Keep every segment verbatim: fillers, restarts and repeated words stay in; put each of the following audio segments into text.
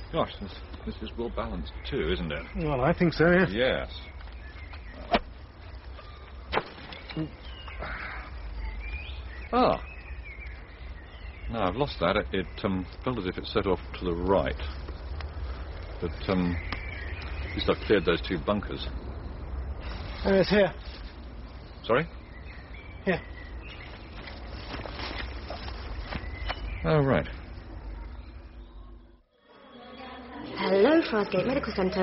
Gosh, this, this is well balanced too, isn't it? Well, I think so, yes. Yes. Ah. No, I've lost that. It, it um, felt as if it set off to the right. But, um, at least I've cleared those two bunkers. Oh, it's here. Sorry? Here. Oh, right. Hello, Frasgate Medical Centre.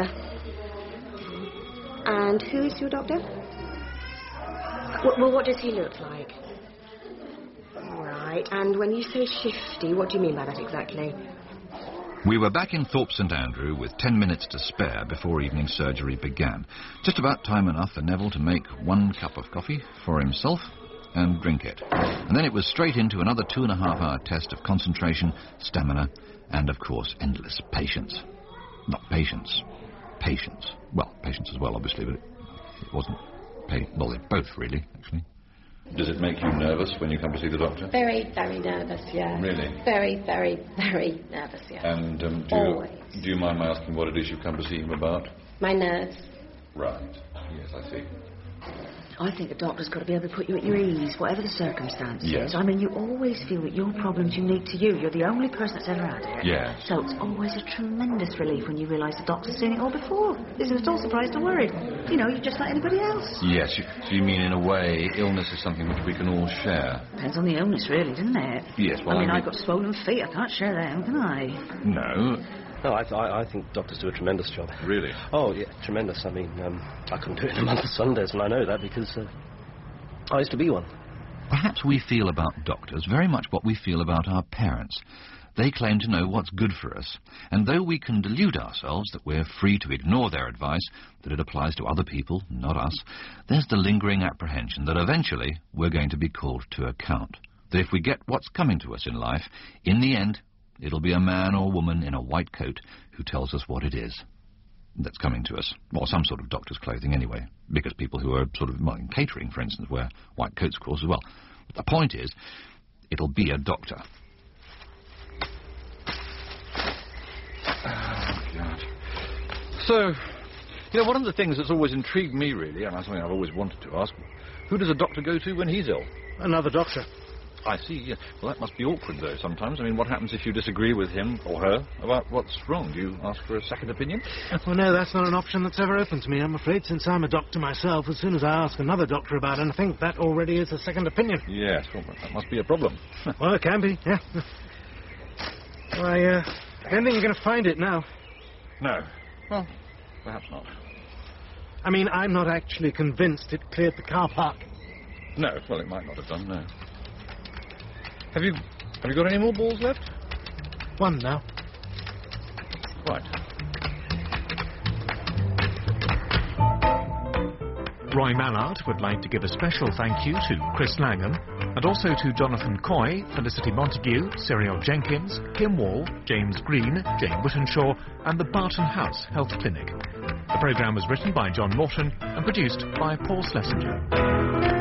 And who is your doctor? Well, well, what does he look like? Right, and when you say shifty, what do you mean by that exactly? We were back in Thorpe St Andrew with ten minutes to spare before evening surgery began. Just about time enough for Neville to make one cup of coffee for himself and drink it. And then it was straight into another two and a half hour test of concentration, stamina, and, of course, endless patience. Not patience. Patience. Well, patience as well, obviously, but it, it wasn't... Pa- well, they're both, really, actually. Does it make you nervous when you come to see the doctor? Very, very nervous, yeah. Really? Very, very, very nervous, yeah. And um, do, Always. you, do you mind my asking what it is you come to see him about? My nerves. Right. Yes, I see. I think a doctor's got to be able to put you at your ease, whatever the circumstances. Yes. I mean, you always feel that your problem's unique to you. You're the only person that's ever had it. Yes. So it's always a tremendous relief when you realise the doctor's seen it all before. Isn't at all surprised or worried. You know, you're just like anybody else. Yes, you, so you mean, in a way, illness is something which we can all share? Depends on the illness, really, doesn't it? Yes, well, I mean, I mean... I've got swollen feet. I can't share them, can I? No. No, I, I, I think doctors do a tremendous job. Really? Oh, yeah, tremendous. I mean, um, I couldn't do it in a month of Sundays, and I know that because uh, I used to be one. Perhaps we feel about doctors very much what we feel about our parents. They claim to know what's good for us, and though we can delude ourselves that we're free to ignore their advice, that it applies to other people, not us, there's the lingering apprehension that eventually we're going to be called to account. That if we get what's coming to us in life, in the end, it'll be a man or woman in a white coat who tells us what it is that's coming to us. Or some sort of doctor's clothing anyway, because people who are sort of, well, in catering, for instance, wear white coats, of course, as well. But the point is, it'll be a doctor. Oh, God. So, you know, one of the things that's always intrigued me, really, and that's something I've always wanted to ask, who does a doctor go to when he's ill? Another doctor. I see, yeah. Well, that must be awkward, though, sometimes. I mean, what happens if you disagree with him or her about what's wrong? Do you ask for a second opinion? Well, no, that's not an option that's ever open to me, I'm afraid, since I'm a doctor myself. As soon as I ask another doctor about anything, that already is a second opinion. Yes, well, that must be a problem. Well, it can be, yeah. Well, I, uh, I don't think you're going to find it now. No. Well, perhaps not. I mean, I'm not actually convinced it cleared the car park. No, well, it might not have done, no. Have you, have you got any more balls left? One now. Right. Roy Mallard would like to give a special thank you to Chris Langham and also to Jonathan Coy, Felicity Montague, Cyril Jenkins, Kim Wall, James Green, Jane Whittenshaw and the Barton House Health Clinic. The programme was written by John Morton and produced by Paul Schlesinger.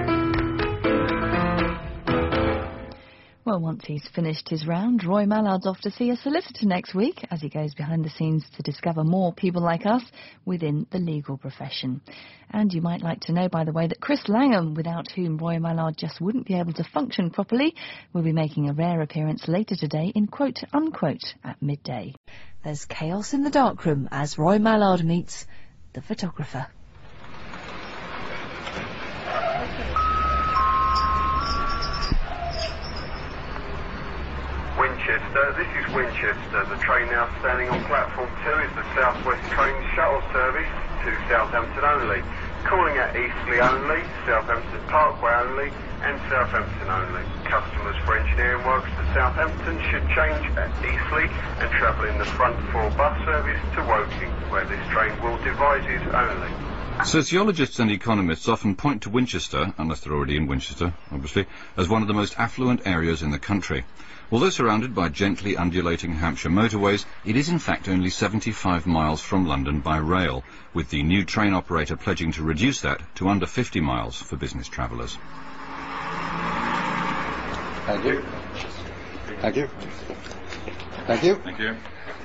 Well, once he's finished his round, Roy Mallard's off to see a solicitor next week as he goes behind the scenes to discover more people like us within the legal profession. And you might like to know, by the way, that Chris Langham, without whom Roy Mallard just wouldn't be able to function properly, will be making a rare appearance later today in quote-unquote at midday. There's chaos in the darkroom as Roy Mallard meets the photographer. Winchester, this is Winchester. The train now standing on platform two is the South West train shuttle service to Southampton only. Calling at Eastleigh only, Southampton Parkway only, and Southampton only. Customers for engineering works to Southampton should change at Eastleigh and travel in the front four bus service to Woking, where this train will devices only. Sociologists and economists often point to Winchester, unless they're already in Winchester, obviously, as one of the most affluent areas in the country. Although surrounded by gently undulating Hampshire motorways, it is in fact only seventy-five miles from London by rail, with the new train operator pledging to reduce that to under fifty miles for business travellers. Thank you. Thank you. Thank you. Thank you.